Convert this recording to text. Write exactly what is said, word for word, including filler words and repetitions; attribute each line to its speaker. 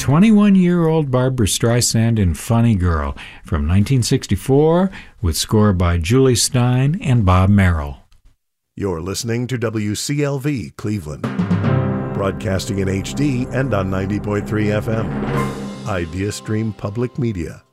Speaker 1: twenty-one-year-old Barbra Streisand in Funny Girl from nineteen sixty-four with score by Julie Stein and Bob Merrill.
Speaker 2: You're listening to W C L V Cleveland, broadcasting in H D and on ninety point three F M. Idea Stream Public Media.